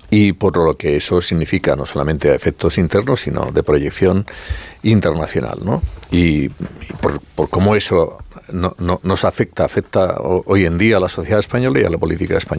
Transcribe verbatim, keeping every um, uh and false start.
y por lo que eso significa no solamente a efectos internos, sino de proyección internacional, ¿no? Y, y por, por cómo eso no, no, nos afecta, afecta hoy en día a la sociedad española y a la política española.